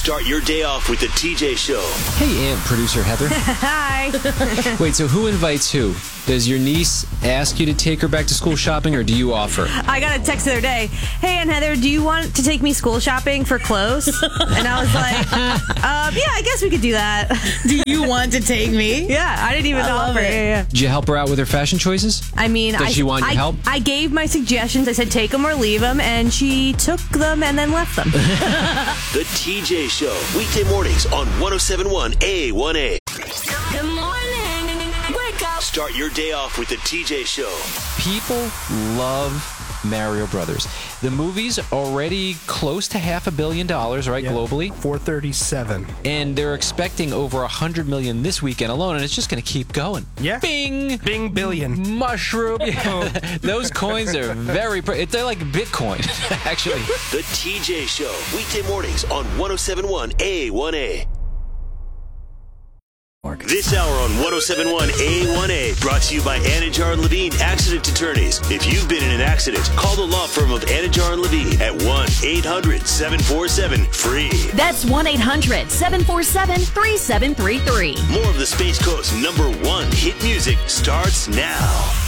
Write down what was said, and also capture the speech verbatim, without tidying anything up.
Start your day off with the T J Show. Hey, Aunt Producer Heather. Hi. Wait, so who invites who? Does your niece ask you to take her back to school shopping, or do you offer? I got a text the other day. Hey, Aunt Heather, do you want to take me school shopping for clothes? And I was like, um, yeah, I guess we could do that. Do you want to take me? Yeah, I didn't even I love offer. it. Yeah, yeah. Did you help her out with her fashion choices? I mean, Does I, she want your I, help? I gave my suggestions. I said take them or leave them, and she took them and then left them. The T J Show, weekday mornings on one oh seven point one A one A. Good morning. Wake up. Start your day off with the T J Show. People love Mario Brothers. The movie's already close to half a billion dollars, right, Yep. globally? four thirty-seven. And they're expecting over one hundred million this weekend alone, and it's just going to keep going. Yeah. Bing! Bing billion. Mushroom. Those coins are very... Pre- they're like Bitcoin, actually. The T J Show, weekday mornings on one oh seven point one A one A. This hour on one oh seven point one A one A, brought to you by Anajar and Levine Accident Attorneys. If you've been in an accident, call the law firm of Anajar and Levine at one eight hundred seven four seven free. That's one eight hundred seven four seven three seven three three. More of the Space Coast number one hit music starts now.